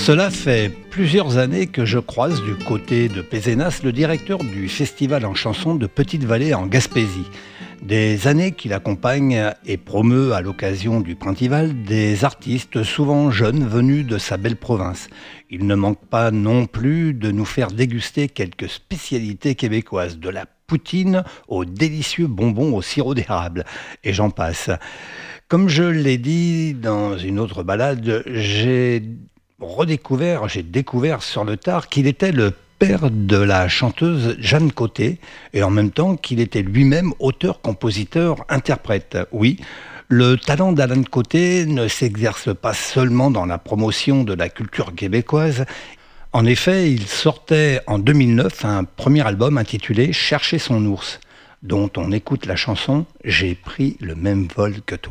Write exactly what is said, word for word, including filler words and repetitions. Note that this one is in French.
Cela fait plusieurs années que je croise du côté de Pézenas le directeur du festival en chanson de Petite-Vallée en Gaspésie. Des années qu'il accompagne et promeut à l'occasion du Printival des artistes souvent jeunes venus de sa belle province. Il ne manque pas non plus de nous faire déguster quelques spécialités québécoises, de la poutine aux délicieux bonbons au sirop d'érable, et j'en passe. Comme je l'ai dit dans une autre balade, j'ai redécouvert, j'ai découvert sur le tard qu'il était le père de la chanteuse Jeanne Côté et en même temps qu'il était lui-même auteur, compositeur, interprète. Oui, le talent d'Alain Côté ne s'exerce pas seulement dans la promotion de la culture québécoise. En effet, il sortait en deux mille neuf un premier album intitulé « Chercher son ours », dont on écoute la chanson « J'ai pris le même vol que toi ».